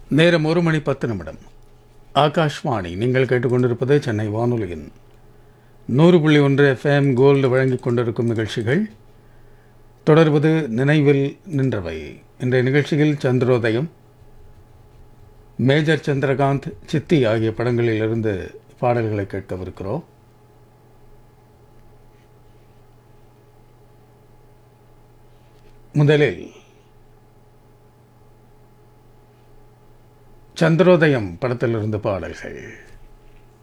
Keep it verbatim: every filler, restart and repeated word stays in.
நேரம் ஒரு மணி பத்து நிமிடம். ஆகாஷ்வாணி. நீங்கள் கேட்டுக்கொண்டிருப்பது சென்னை வானொலியின் நூறு புள்ளி ஒன்று எஃப்எம் கோல்டு வழங்கிக் கொண்டிருக்கும் நிகழ்ச்சிகள். தொடர்வது நினைவில் நின்றவை. இன்றைய நிகழ்ச்சியில் சந்திரோதயம், மேஜர் சந்திரகாந்த், சித்தி ஆகிய படங்களிலிருந்து பாடல்களை கேட்கவிருக்கிறோம். முதலில் சந்திரோதயம் படத்திலிருந்து பாடல்கள்.